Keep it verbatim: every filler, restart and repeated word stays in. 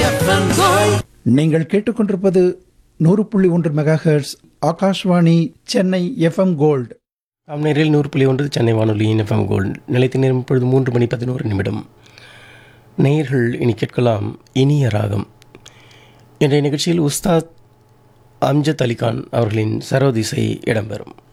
FM gold. நீங்கள் கேட்டுக்கொண்டிருப்பது நூறு புள்ளி ஒன்று mega hertz Akashvani Chennai FM gold. ஆம் நேரில் நூறு புள்ளி ஒன்று சென்னை வானொலியின் எஃப்எம் கோல்டு நிலைத்த நேரம் இப்பொழுது மூன்று மணி பதினோரு நிமிடம். நேயர்கள் இனி கேட்கலாம் இனிய ராகம். இன்றைய நிகழ்ச்சியில் உஸ்தாத் அம்ஜத் அலிகான் அவர்களின் சரோதிசை இடம்பெறும்.